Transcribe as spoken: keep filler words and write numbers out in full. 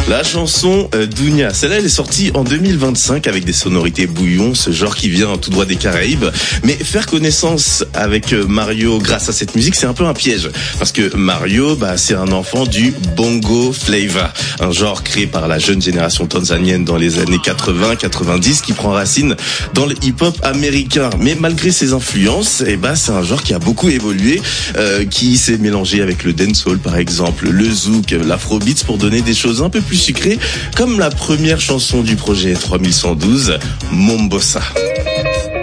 La chanson euh, Dounia, celle-là elle est sortie en deux mille vingt-cinq avec des sonorités bouillon, ce genre qui vient tout droit des Caraïbes. Mais faire connaissance avec euh, Mario grâce à cette musique, c'est un peu un piège. Parce que Mario, bah, c'est un enfant du bongo flava, un genre créé par la jeune génération tanzanienne dans les années quatre-vingts quatre-vingt-dix qui prend racine dans le hip-hop américain. Mais malgré ses influences, eh bah, c'est un genre qui a beaucoup évolué, euh, qui s'est mélangé avec le dancehall par exemple, le zouk, l'afrobeats pour donner des choses un peu plus sucré, comme la première chanson du projet trois mille cent douze, Mombosa.